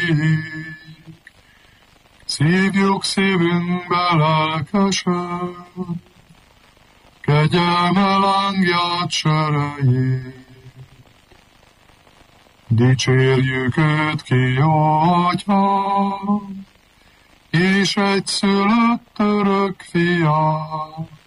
Szívjuk szívünkbe lelkesen, kegyelme lángját serejét. Dicsérjük őt ki, ó Atyám, és egyszülött örök fiát,